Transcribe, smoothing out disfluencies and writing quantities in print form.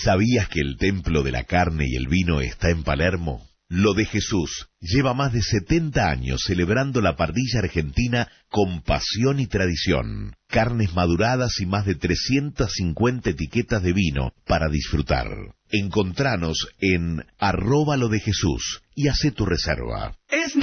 ¿Sabías que el templo de la carne y el vino está en Palermo? Lo de Jesús lleva más de 70 años celebrando la parrilla argentina con pasión y tradición. Carnes maduradas y más de 350 etiquetas de vino para disfrutar. Encontranos en @lodejesús y hacé tu reserva.